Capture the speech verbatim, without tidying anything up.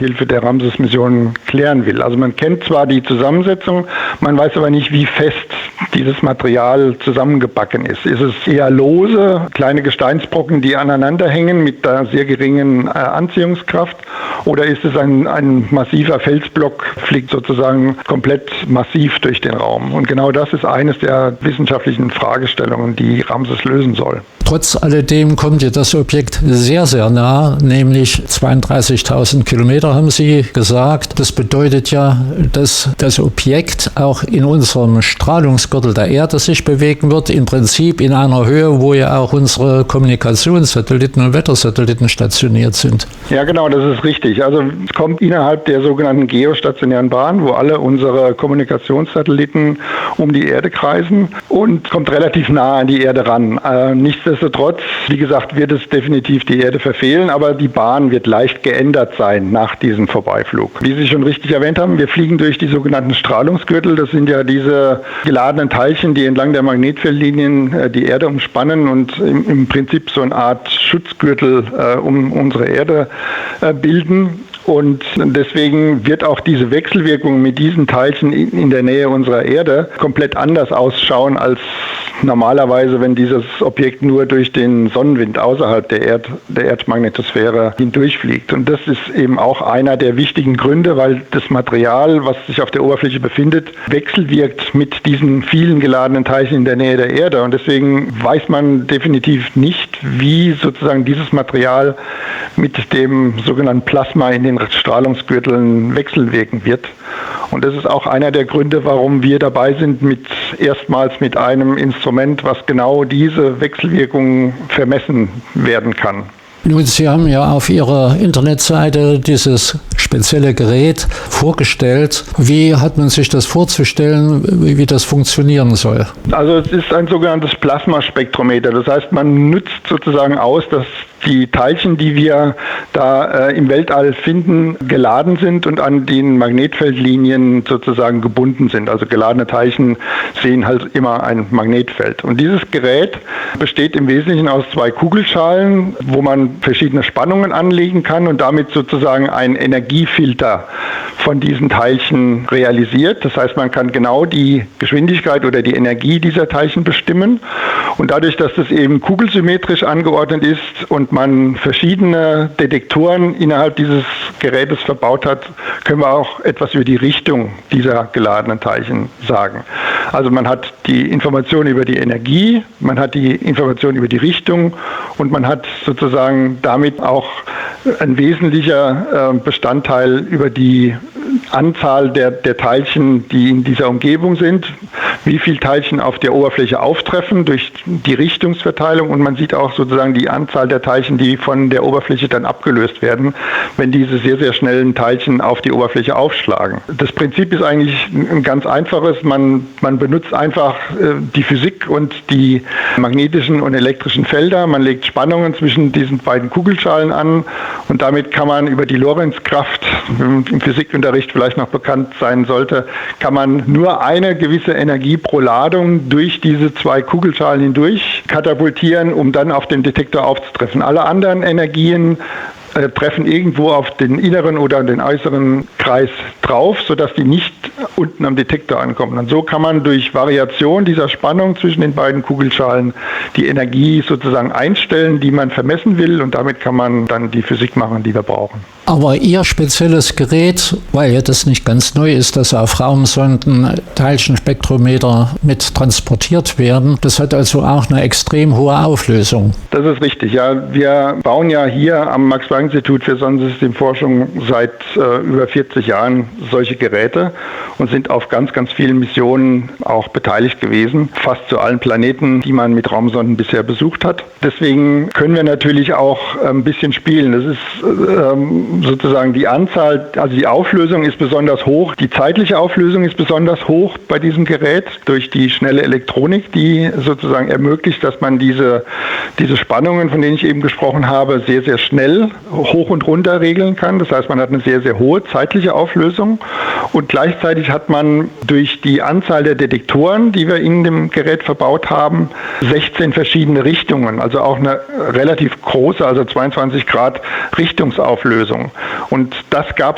Hilfe der Ramses-Mission klären will. Also man kennt zwar die Zusammensetzung, man weiß aber nicht, wie fest dieses Material zusammengebacken ist. Ist es eher lose, kleine Gesteinsbrocken, die aneinander hängen mit einer sehr geringen äh, Anziehungskraft, oder ist es ein, ein massiver Felsblock, fliegt sozusagen komplett massiv durch den Raum? Und genau das ist eines der wissenschaftlichen Fragestellungen, die Ramses lösen soll. Trotz alledem kommt dir das Objekt sehr, sehr nah, nämlich zweiunddreißigtausend Kilometer, haben Sie gesagt. Das bedeutet ja, dass das Objekt auch in unserem Strahlungsgürtel der Erde sich bewegen wird, im Prinzip in einer Höhe, wo ja auch unsere Kommunikationssatelliten und Wettersatelliten stationiert sind. Ja, genau, das ist richtig. Also es kommt innerhalb der sogenannten geostationären Bahn, wo alle unsere Kommunikationssatelliten um die Erde kreisen, und kommt relativ nah an die Erde ran. Äh, nichtsdestotrotz, wie gesagt, wird es definitiv die Erde verfehlen, aber die Bahn wird leicht geändert sein nach diesem Vorbeiflug. Wie Sie schon richtig erwähnt haben, wir fliegen durch die sogenannten Strahlungsgürtel. Das sind ja diese geladenen Teilchen, die entlang der Magnetfeldlinien äh, die Erde umspannen und im, im Prinzip so eine Art Schutzgürtel äh, um unsere Erde äh, bilden. Und deswegen wird auch diese Wechselwirkung mit diesen Teilchen in der Nähe unserer Erde komplett anders ausschauen als normalerweise, wenn dieses Objekt nur durch den Sonnenwind außerhalb der, Erd, der Erdmagnetosphäre hindurchfliegt. Und das ist eben auch einer der wichtigen Gründe, weil das Material, was sich auf der Oberfläche befindet, wechselwirkt mit diesen vielen geladenen Teilchen in der Nähe der Erde. Und deswegen weiß man definitiv nicht, wie sozusagen dieses Material mit dem sogenannten Plasma in den Strahlungsgürteln wechselwirken wird. Und das ist auch einer der Gründe, warum wir dabei sind, mit erstmals mit einem Instrument, was genau diese Wechselwirkung vermessen werden kann. Nun, Sie haben ja auf Ihrer Internetseite dieses spezielle Gerät vorgestellt. Wie hat man sich das vorzustellen, wie das funktionieren soll? Also es ist ein sogenanntes Plasmaspektrometer. Das heißt, man nützt sozusagen aus, dass die Teilchen, die wir da äh, im Weltall finden, geladen sind und an den Magnetfeldlinien sozusagen gebunden sind. Also geladene Teilchen sehen halt immer ein Magnetfeld. Und dieses Gerät besteht im Wesentlichen aus zwei Kugelschalen, wo man verschiedene Spannungen anlegen kann und damit sozusagen einen Energiefilter von diesen Teilchen realisiert. Das heißt, man kann genau die Geschwindigkeit oder die Energie dieser Teilchen bestimmen. Und dadurch, dass das eben kugelsymmetrisch angeordnet ist und man verschiedene Detektoren innerhalb dieses Gerätes verbaut hat, können wir auch etwas über die Richtung dieser geladenen Teilchen sagen. Also man hat die Information über die Energie, man hat die Information über die Richtung und man hat sozusagen damit auch ein wesentlicher Bestandteil über die Anzahl der, der Teilchen, die in dieser Umgebung sind, wie viele Teilchen auf der Oberfläche auftreffen durch die Richtungsverteilung, und man sieht auch sozusagen die Anzahl der Teilchen, die von der Oberfläche dann abgelöst werden, wenn diese sehr, sehr schnellen Teilchen auf die Oberfläche aufschlagen. Das Prinzip ist eigentlich ein ganz einfaches. Man, man benutzt einfach äh, die Physik und die magnetischen und elektrischen Felder. Man legt Spannungen zwischen diesen beiden Kugelschalen an und damit kann man über die Lorentzkraft, im Physikunterricht vielleicht noch bekannt sein sollte, kann man nur eine gewisse Energie pro Ladung durch diese zwei Kugelschalen hindurch katapultieren, um dann auf den Detektor aufzutreffen. Alle anderen Energien äh, treffen irgendwo auf den inneren oder den äußeren Kreis drauf, sodass die nicht unten am Detektor ankommen. Und so kann man durch Variation dieser Spannung zwischen den beiden Kugelschalen die Energie sozusagen einstellen, die man vermessen will, und damit kann man dann die Physik machen, die wir brauchen. Aber Ihr spezielles Gerät, weil ja das nicht ganz neu ist, dass auf Raumsonden Teilchenspektrometer mit transportiert werden, das hat also auch eine extrem hohe Auflösung. Das ist richtig, ja. Wir bauen ja hier am Max-Planck-Institut für Sonnensystemforschung seit äh, über vierzig Jahren solche Geräte und sind auf ganz, ganz vielen Missionen auch beteiligt gewesen, fast zu allen Planeten, die man mit Raumsonden bisher besucht hat. Deswegen können wir natürlich auch ein bisschen spielen. Das ist ähm, sozusagen die Anzahl, also die Auflösung ist besonders hoch, die zeitliche Auflösung ist besonders hoch bei diesem Gerät durch die schnelle Elektronik, die sozusagen ermöglicht, dass man diese, diese Spannungen, von denen ich eben gesprochen habe, sehr, sehr schnell hoch und runter regeln kann. Das heißt, man hat eine sehr, sehr hohe zeitliche Auflösung und gleichzeitig hat man durch die Anzahl der Detektoren, die wir in dem Gerät verbaut haben, sechzehn verschiedene Richtungen, also auch eine relativ große, also zweiundzwanzig Grad Richtungsauflösung. Und das gab